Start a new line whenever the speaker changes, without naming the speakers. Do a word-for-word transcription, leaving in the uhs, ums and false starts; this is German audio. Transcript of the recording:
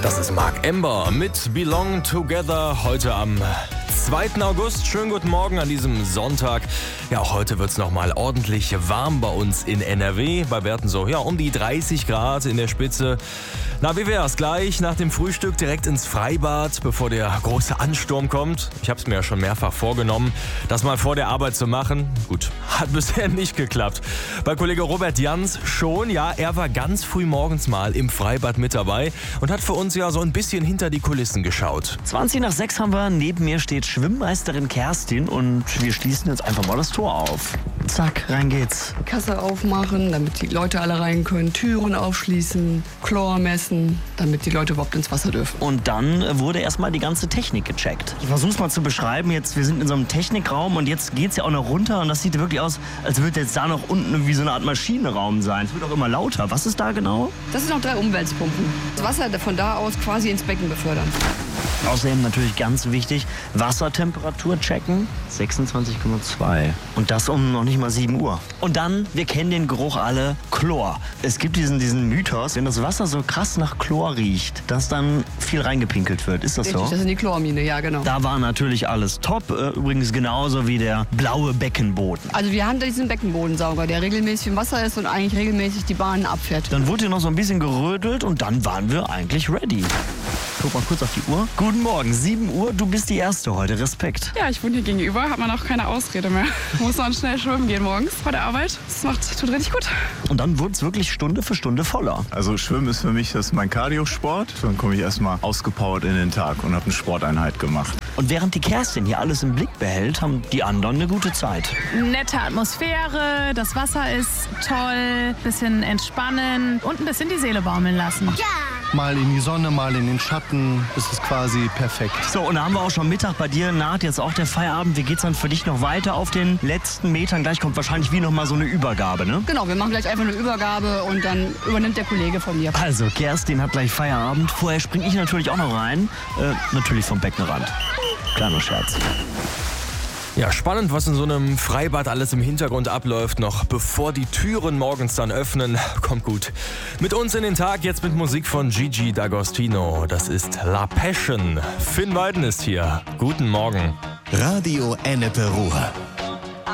Das ist Mark Ember mit Belong Together heute am zweiten August. Schönen guten Morgen an diesem Sonntag. Ja, auch heute wird es nochmal ordentlich warm bei uns in N R W. Bei Werten so, ja, um die dreißig Grad in der Spitze. Na, wie wär's? Gleich nach dem Frühstück direkt ins Freibad, bevor der große Ansturm kommt. Ich habe es mir ja schon mehrfach vorgenommen, das mal vor der Arbeit zu machen. Gut, hat bisher nicht geklappt. Bei Kollege Robert Jans schon, ja, er war ganz früh morgens mal im Freibad mit dabei und hat für uns ja so ein bisschen hinter die Kulissen geschaut.
zwanzig nach sechs haben wir, neben mir steht Schwimmmeisterin Kerstin und wir schließen jetzt einfach mal das Tor auf. Zack, rein geht's.
Kasse aufmachen, damit die Leute alle rein können, Türen aufschließen, Chlor messen, damit die Leute überhaupt ins Wasser dürfen.
Und dann wurde erstmal die ganze Technik gecheckt. Ich versuch's mal zu beschreiben. Jetzt, wir sind in so einem Technikraum und jetzt geht's ja auch noch runter und das sieht wirklich aus, als würde jetzt da noch unten wie so eine Art Maschinenraum sein. Es wird auch immer lauter. Was ist da genau?
Das sind noch drei Umwälzpumpen. Das Wasser von da aus quasi ins Becken befördern.
Außerdem natürlich ganz wichtig, Wassertemperatur checken, sechsundzwanzig Komma zwei. Und das um noch nicht mal sieben Uhr. Und dann, wir kennen den Geruch alle, Chlor. Es gibt diesen, diesen Mythos, wenn das Wasser so krass nach Chlor riecht, dass dann viel reingepinkelt wird. Ist das
Richtig,
so?
das sind die Chlormine, ja genau.
Da war natürlich alles top, übrigens genauso wie der blaue Beckenboden.
Also wir haben diesen Beckenbodensauger, der regelmäßig im Wasser ist und eigentlich regelmäßig die Bahnen abfährt.
Dann wurde hier noch so ein bisschen gerödelt und dann waren wir eigentlich ready. Guck mal kurz auf die Uhr. Guten Morgen, sieben Uhr, du bist die Erste heute. Respekt.
Ja, ich wohne hier gegenüber, hat man auch keine Ausrede mehr. Muss man schnell schwimmen gehen morgens vor der Arbeit. Das macht, tut richtig gut.
Und dann wurde es wirklich Stunde für Stunde voller.
Also Schwimmen ist für mich das ist mein Cardio-Sport. Dann komme ich erstmal ausgepowert in den Tag und habe eine Sporteinheit gemacht.
Und während die Kerstin hier alles im Blick behält, haben die anderen eine gute Zeit.
Nette Atmosphäre, das Wasser ist toll, bisschen entspannen und ein bisschen die Seele baumeln lassen.
Ja! Mal in die Sonne, mal in den Schatten. Das ist quasi perfekt.
So, und da haben wir auch schon Mittag bei dir. Naht jetzt auch der Feierabend. Wie geht's dann für dich noch weiter auf den letzten Metern? Gleich kommt wahrscheinlich wie noch mal so eine Übergabe, ne?
Genau, wir machen gleich einfach eine Übergabe und dann übernimmt der Kollege von mir.
Also, Kerstin hat gleich Feierabend. Vorher springe ich natürlich auch noch rein. Äh, natürlich vom Beckenrand. Kleiner Scherz.
Ja, spannend, was in so einem Freibad alles im Hintergrund abläuft, noch bevor die Türen morgens dann öffnen. Kommt gut. Mit uns in den Tag, jetzt mit Musik von Gigi D'Agostino. Das ist La Passion. Finn Weiden ist hier. Guten Morgen.
Radio Ennepe Ruhr.